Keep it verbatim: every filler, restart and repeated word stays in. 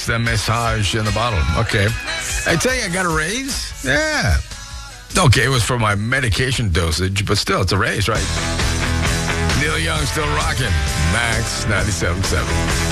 That's the message in the bottle. Okay. I tell you, I got a raise? Yeah. Okay, it was for my medication dosage, but still, it's a raise, right? Neil Young still rocking. Max ninety-seven point seven.